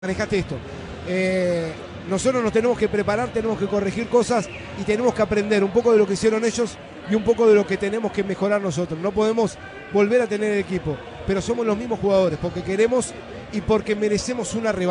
Manejate esto. Nosotros nos tenemos que preparar, tenemos que corregir cosas y tenemos que aprender un poco de lo que hicieron ellos y un poco de lo que tenemos que mejorar nosotros. No podemos volver a tener el equipo, pero somos los mismos jugadores porque queremos y porque merecemos una revancha.